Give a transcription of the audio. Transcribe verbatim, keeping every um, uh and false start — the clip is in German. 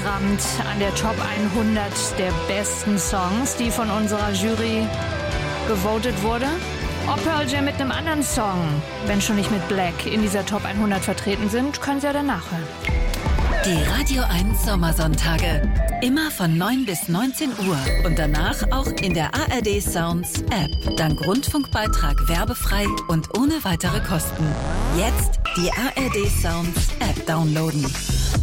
abgerammt an der Top hundert der besten Songs, die von unserer Jury gewotet wurde. Ob Pearl Jam mit einem anderen Song, wenn schon nicht mit Black, in dieser Top hundert vertreten sind, können Sie ja dann nachhören. Die Radio eins Sommersonntage. Immer von neun bis neunzehn Uhr und danach auch in der A R D Sounds App. Dank Rundfunkbeitrag werbefrei und ohne weitere Kosten. Jetzt die A R D Sounds App downloaden.